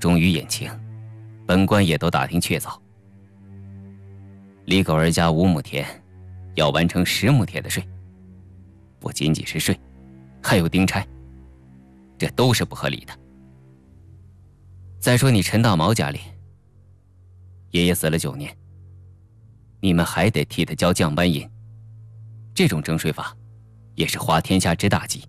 终于眼前，本官也都打听确凿。李狗儿家5亩田，要完成10亩田的税，不仅仅是税，还有丁差，这都是不合理的。再说你陈大毛家里，爷爷死了9年，你们还得替他交降班银，这种征税法也是滑天下之大稽。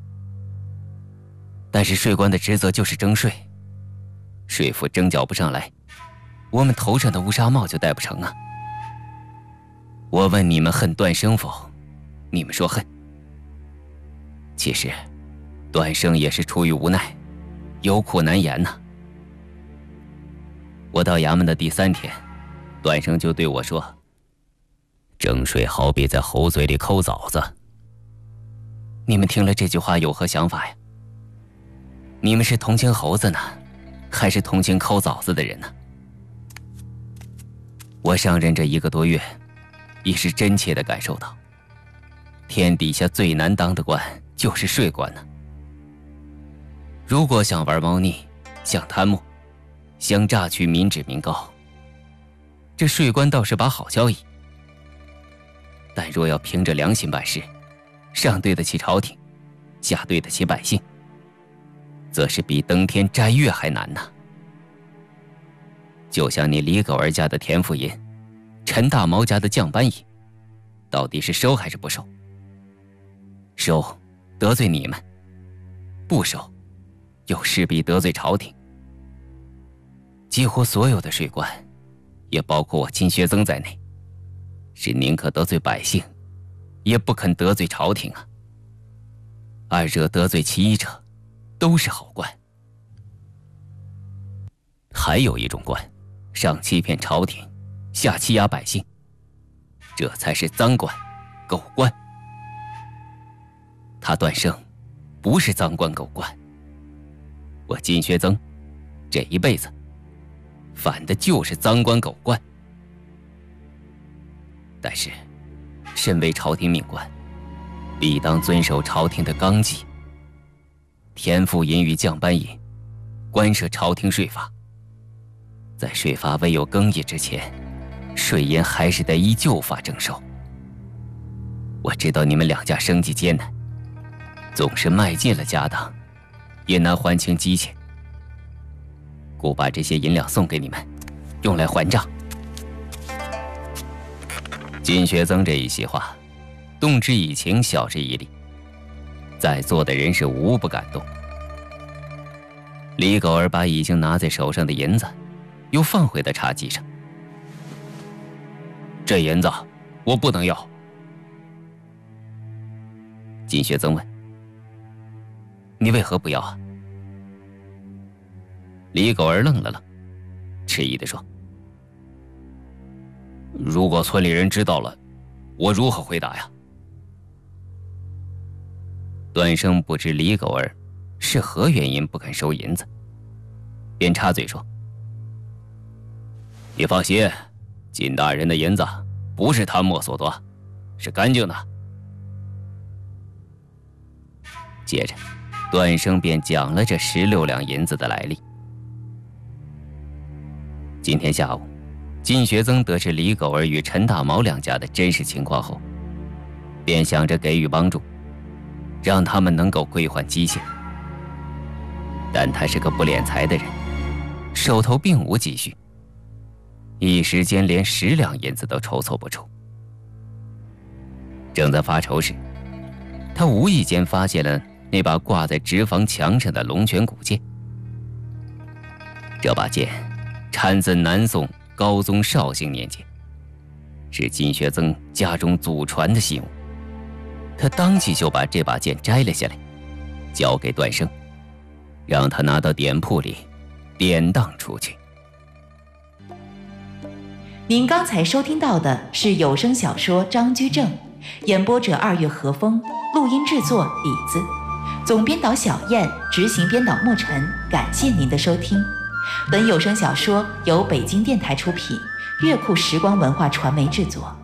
但是税官的职责就是征税，税赋征缴不上来，我们头上的乌纱帽就戴不成啊。我问你们恨段生否？你们说恨。其实段生也是出于无奈，有苦难言呐。我到衙门的第3天，段生就对我说，征税好比在猴嘴里抠枣子。你们听了这句话有何想法呀？你们是同情猴子呢，还是同情抠枣子的人呢？我上任这1个多月，已是真切地感受到，天底下最难当的官就是税官呢。如果想玩猫腻，想贪墨，想榨取民脂民膏，这税官倒是把好交易。但若要凭着良心办事，上对得起朝廷，下对得起百姓，则是比登天摘月还难呐。就像你李狗儿家的田赋银，陈大毛家的降班银，到底是收还是不收？收，得罪你们；不收，又势必得罪朝廷。几乎所有的税官，也包括我金学曾在内，是宁可得罪百姓，也不肯得罪朝廷啊。二者得罪其一者，都是好官。还有一种官，上欺骗朝廷，下欺压百姓，这才是赃官、狗官。他段生不是赃官狗官，我金学曾这一辈子反的就是赃官狗官。但是身为朝廷命官，理当遵守朝廷的纲纪，田赋银与降班银关涉朝廷税法，在税法未有更易之前，税银还是得依旧法征收。我知道你们2家生计艰难，总是卖尽了家当，也难还清积欠，故把这些银两送给你们，用来还账。金学曾这一席话，动之以情，晓之以理，在座的人是无不感动。李狗儿把已经拿在手上的银子又放回到茶几上。这银子我不能要。金学曾问，你为何不要啊？李狗儿愣了愣，迟疑地说，如果村里人知道了，我如何回答呀？段生不知李狗儿是何原因不肯收银子，便插嘴说，你放心，金大人的银子不是贪墨所夺，是干净的。接着段生便讲了这16两银子的来历。今天下午，金学曾得知李狗儿与陈大毛2家的真实情况后，便想着给予帮助，让他们能够归还积欠。但他是个不敛财的人，手头并无积蓄，一时间连10两银子都筹措不出。正在发愁时，他无意间发现了那把挂在直房墙上的龙泉古剑。这把剑产自南宋高宗绍兴年间，是金学曾家中祖传的信物。他当即就把这把剑摘了下来，交给段生，让他拿到典铺里典当出去。 您刚才收听到的是有声小说《张居正》，演播者2月和风，录音制作李子，总编导小燕，执行编导莫尘。感谢您的收听。本有声小说由北京电台出品，乐库时光文化传媒制作。